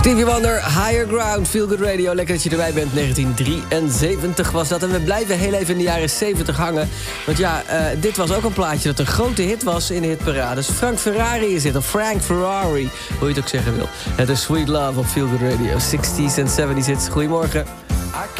Stevie Wonder, Higher Ground, Feel Good Radio. Lekker dat je erbij bent. 1973 was dat. En we blijven heel even in de jaren 70 hangen. Want ja, dit was ook een plaatje dat een grote hit was in de hitparades. Frank Ferrari is dit, of Frank Ferrari, hoe je het ook zeggen wil. Het is Sweet Love op Feel Good Radio. 60s en 70s hits. Goedemorgen.